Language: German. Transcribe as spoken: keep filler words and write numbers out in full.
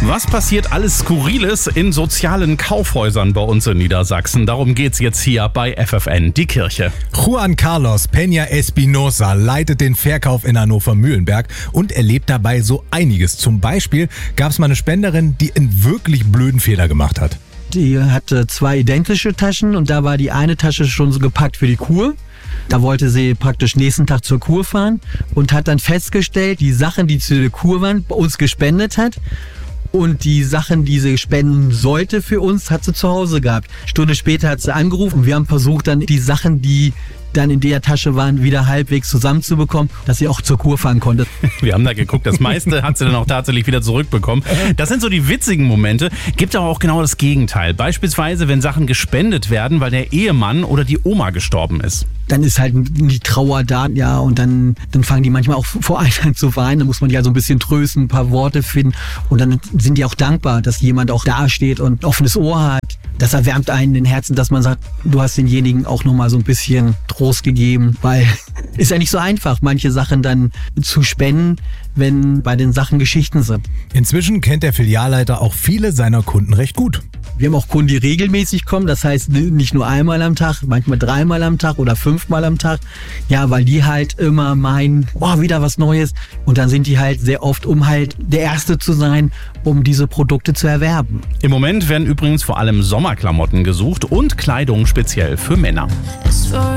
Was passiert alles Skurriles in sozialen Kaufhäusern bei uns in Niedersachsen? Darum geht's jetzt hier bei F F N, die Kirche. Juan Carlos Peña Espinosa leitet den Verkauf in Hannover-Mühlenberg und erlebt dabei so einiges. Zum Beispiel gab es mal eine Spenderin, die einen wirklich blöden Fehler gemacht hat. Die hatte zwei identische Taschen und da war die eine Tasche schon so gepackt für die Kur. Da wollte sie praktisch nächsten Tag zur Kur fahren und hat dann festgestellt, die Sachen, die zu der Kur waren, bei uns gespendet hat. Und die Sachen, die sie spenden sollte für uns, hat sie zu Hause gehabt. Stunde später hat sie angerufen und wir haben versucht, dann die Sachen, die dann in der Tasche waren, wieder halbwegs zusammenzubekommen, dass sie auch zur Kur fahren konnte. Wir haben da geguckt, das meiste hat sie dann auch tatsächlich wieder zurückbekommen. Das sind so die witzigen Momente, gibt aber auch genau das Gegenteil. Beispielsweise, wenn Sachen gespendet werden, weil der Ehemann oder die Oma gestorben ist. Dann ist halt die Trauer da, ja, und dann, dann fangen die manchmal auch vor einem an zu weinen. Da muss man die halt so ein bisschen trösten, ein paar Worte finden. Und dann sind die auch dankbar, dass jemand auch dasteht und ein offenes Ohr hat. Das erwärmt einen den Herzen, dass man sagt, du hast denjenigen auch nochmal so ein bisschen Trost gegeben, weil ist ja nicht so einfach, manche Sachen dann zu spenden, wenn bei den Sachen Geschichten sind. Inzwischen kennt der Filialleiter auch viele seiner Kunden recht gut. Wir haben auch Kunden, die regelmäßig kommen, das heißt nicht nur einmal am Tag, manchmal dreimal am Tag oder fünfmal am Tag. Ja, weil die halt immer meinen, oh, wieder was Neues. Und dann sind die halt sehr oft, um halt der Erste zu sein, um diese Produkte zu erwerben. Im Moment werden übrigens vor allem Sommerklamotten gesucht und Kleidung speziell für Männer.